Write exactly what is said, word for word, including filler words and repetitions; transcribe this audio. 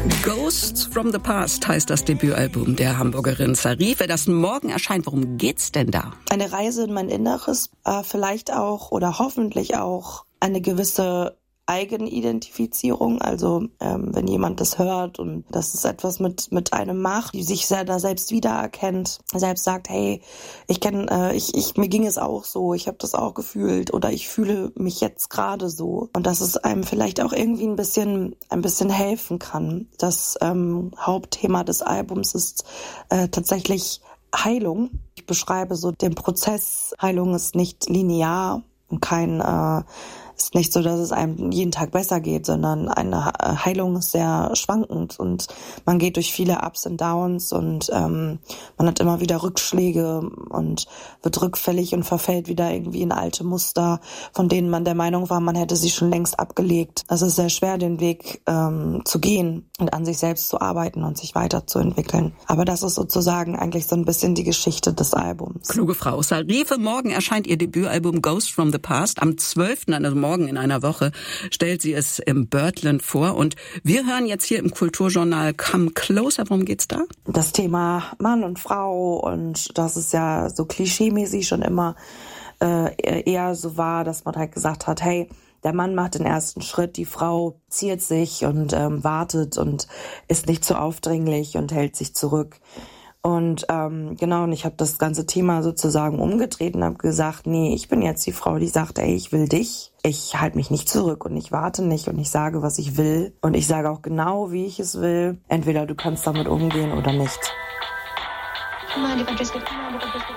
Ghosts from the Past heißt das Debütalbum der Hamburgerin Zarife, das morgen erscheint. Worum geht's denn da? Eine Reise in mein Inneres, äh, vielleicht auch oder hoffentlich auch eine gewisse Eigenidentifizierung, also ähm, wenn jemand das hört und dass es etwas mit mit einem macht, die sich sehr da selbst wiedererkennt, selbst sagt, hey, ich kenne, äh, ich ich mir ging es auch so, ich habe das auch gefühlt oder ich fühle mich jetzt gerade so, und dass es einem vielleicht auch irgendwie ein bisschen ein bisschen helfen kann. Das ähm, Hauptthema des Albums ist äh, tatsächlich Heilung. Ich beschreibe so den Prozess. Heilung ist nicht linear und kein äh, ist nicht so, dass es einem jeden Tag besser geht, sondern eine Heilung ist sehr schwankend und man geht durch viele Ups und Downs und ähm, man hat immer wieder Rückschläge und wird rückfällig und verfällt wieder irgendwie in alte Muster, von denen man der Meinung war, man hätte sie schon längst abgelegt. Es ist sehr schwer, den Weg ähm, zu gehen und an sich selbst zu arbeiten und sich weiterzuentwickeln. Aber das ist sozusagen eigentlich so ein bisschen die Geschichte des Albums. Kluge Frau. Zarife, morgen erscheint ihr Debütalbum Ghosts from the Past. Am zwölften, also morgen in einer Woche, stellt sie es im Birdland vor. Und wir hören jetzt hier im Kulturjournal Come Closer. Worum geht's da? Das Thema Mann und Frau, und das ist ja so klischeemäßig schon immer äh, eher so war, dass man halt gesagt hat, hey, der Mann macht den ersten Schritt, die Frau ziert sich und ähm, wartet und ist nicht zu aufdringlich und hält sich zurück. Und ähm, genau, und ich habe das ganze Thema sozusagen umgedreht und habe gesagt, nee, ich bin jetzt die Frau, die sagt, ey, ich will dich. Ich halte mich nicht zurück und ich warte nicht und ich sage, was ich will. Und ich sage auch genau, wie ich es will. Entweder du kannst damit umgehen oder nicht.